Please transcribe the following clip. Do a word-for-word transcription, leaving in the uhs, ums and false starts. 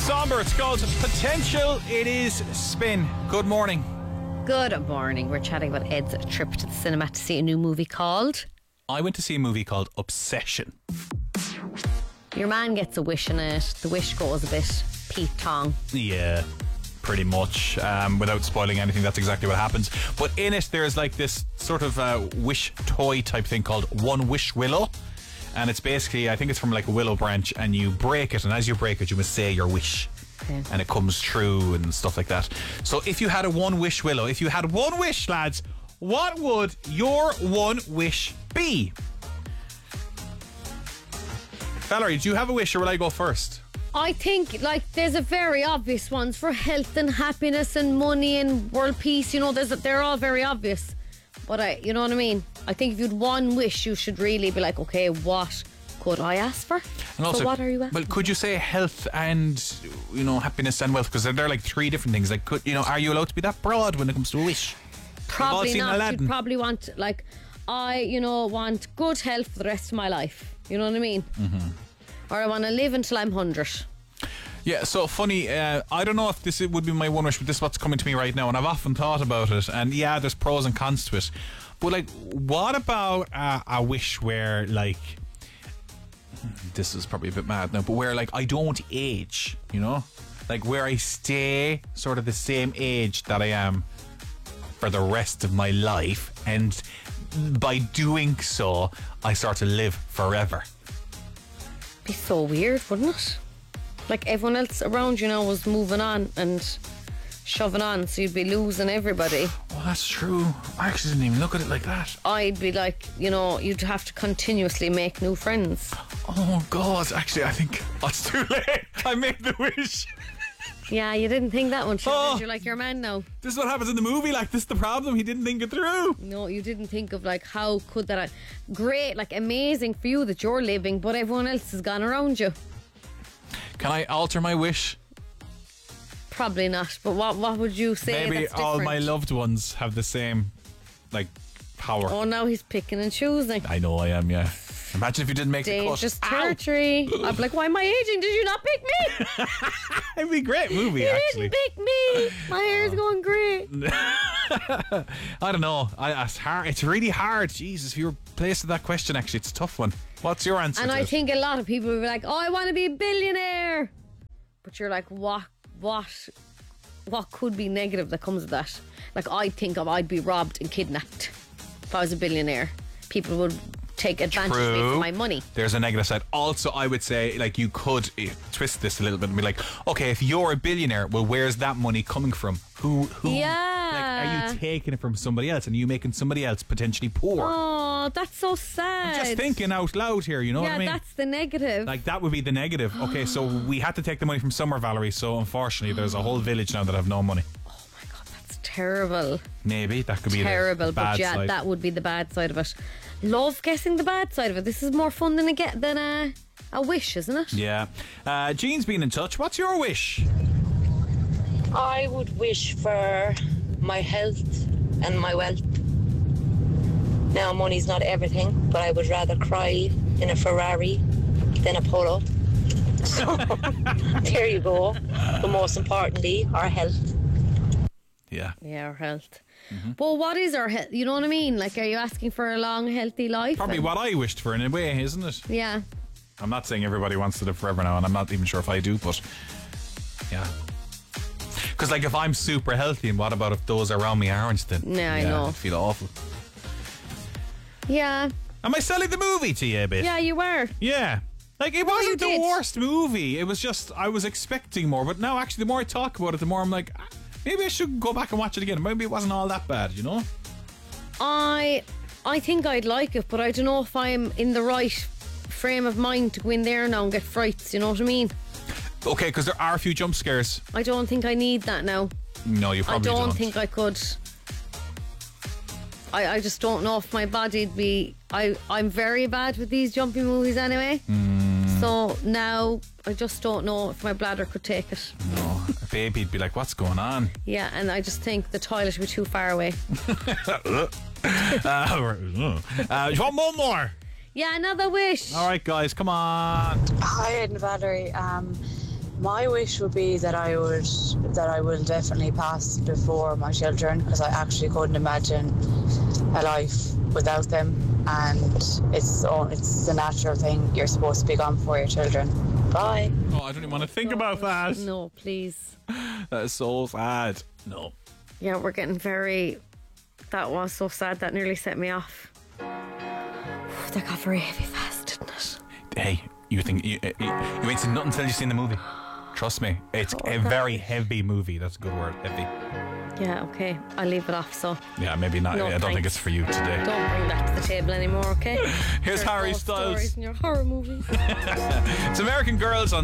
Somber, it's called Potential. It is Spin. Good morning. Good morning. We're chatting about Ed's trip to the cinema to see a new movie called... I went to see a movie called Obsession. Your man gets a wish in it. The wish goes a bit Pete Tong. Yeah, pretty much. Um, without spoiling anything, that's exactly what happens. But in it, there's like this sort of uh, wish toy type thing called One Wish Willow. And it's basically, I think it's from like a willow branch, and you break it, and as you break it, you must say your wish. Okay. And it comes true and stuff like that. So if you had a one wish willow, if you had one wish, lads, what would your one wish be? Valerie, do you have a wish, or will I go first? I think, like, there's a very obvious ones for health and happiness and money and world peace. You know, there's a, they're all very obvious. But I, you know what I mean? I think if you'd one wish, you should really be like, okay, what could I ask for? And also, so what are you asking? Well, could you say health and, you know, happiness and wealth? Because they're, they're like three different things. Like, could you know, are you allowed to be that broad when it comes to a wish? Probably We've all seen not. Aladdin. You'd probably want, like, I, you know, want good health for the rest of my life. You know what I mean? Mm-hmm. Or I want to live until I'm one hundred. Yeah, so funny, uh, I don't know if this would be my one wish, but this is what's coming to me right now, and I've often thought about it, and yeah, there's pros and cons to it. But, like, what about uh, a wish where, like, this is probably a bit mad now, but where, like, I don't age, you know? Like, where I stay sort of the same age that I am for the rest of my life, and by doing so, I start to live forever. Be so weird, wouldn't it? Like, everyone else around you now was moving on and shoving on, so you'd be losing everybody. Well, that's true. I actually didn't even look at it like that. I'd be like, you know, you'd have to continuously make new friends. Oh, God. Actually, I think oh, it's too late. I made the wish. Yeah, you didn't think that one. Oh. You're like your man now. This is what happens in the movie. Like, this is the problem. He didn't think it through. No, you didn't think of, like, how could that... Great, like, amazing for you that you're living, but everyone else has gone around you. Can I alter my wish? Probably not. But what what would you say? Maybe that's all different? my loved ones have the same, like, power. Oh, now he's picking and choosing. I know I am, yeah. Imagine if you didn't make Dangerous the cut. territory. I'd be like, why am I aging? Did you not pick me? It'd be a great movie, you actually. You didn't pick me. My hair's going grey. I don't know. I, it's hard. It's really hard. Jesus, if you were placed with that question, actually, it's a tough one. What's your answer? And to I it? think a lot of people would be like, oh, I want to be a billionaire. But you're like, what, what, what could be negative that comes of that? Like, I think of, I'd be robbed and kidnapped if I was a billionaire. People would take advantage True. of me for my money. There's a negative side. Also, I would say, like, you could eh, twist this a little bit and be like, okay, if you're a billionaire, well, where's that money coming from? Who, who? Yeah. Like, are you taking it from somebody else, and are you making somebody else potentially poor? Oh, that's so sad. I'm just thinking out loud here, you know yeah, what I mean? that's the negative. Like, that would be the negative. Okay, so we had to take the money from somewhere, Valerie, so unfortunately there's a whole village now that have no money. Oh my God, that's terrible. Maybe that could be terrible, the bad but yeah, side. that would be the bad side of it. Love guessing the bad side of it. This is more fun than a get than a a wish, isn't it? Yeah. Uh, Jean's been in touch. What's your wish? I would wish for my health and my wealth. Now, money's not everything, but I would rather cry in a Ferrari than a Polo. So, there you go. But most importantly, our health. Yeah. Yeah, our health. Mm-hmm. But what is our health? You know what I mean? Like, are you asking for a long, healthy life? Probably and what I wished for in a way, isn't it? Yeah. I'm not saying everybody wants to live forever now, and I'm not even sure if I do, but yeah. Because, like, if I'm super healthy, and what about if those around me aren't, then Yeah, I yeah, know. I'd feel awful. Yeah. Am I selling the movie to you a bit? Yeah, you were. Yeah. Like, it you wasn't the did. worst movie. It was just, I was expecting more. But now, actually, the more I talk about it, the more I'm like, ah, maybe I should go back and watch it again. Maybe it wasn't all that bad, you know? I I think I'd like it, but I don't know if I'm in the right frame of mind to go in there now and get frights, you know what I mean? Okay, because there are a few jump scares. I don't think I need that now. No, you I probably don't, don't. think I could. I, I just don't know if my body'd be... I, I'm very bad with these jumpy movies anyway. Mm. So now I just don't know if my bladder could take it. No, a baby'd be like, what's going on? Yeah, and I just think the toilet would be too far away. uh, uh, you want one more? Yeah, another wish. All right, guys, come on. Hi, Ed and Valerie. Um, My wish would be that I would that I will definitely pass before my children, because I actually couldn't imagine a life without them, and it's oh, it's the natural thing. You're supposed to be gone for your children. Bye. Oh, I don't even want to think about that. No, please. That is so sad. No. Yeah, we're getting very... That was so sad. That nearly set me off. That got very heavy fast, didn't it? Hey, you think... You, you, you ain't seen nothing until you've seen the movie. Trust me. It's Oh, a God. very heavy movie. That's a good word. Heavy. Yeah, okay. I'll leave it off, so Yeah, maybe not. No, I don't think thanks. it's for you today. don't bring that to the table anymore, okay? Here's There's Harry ghost Styles. stories in your horror movies. It's American Girls on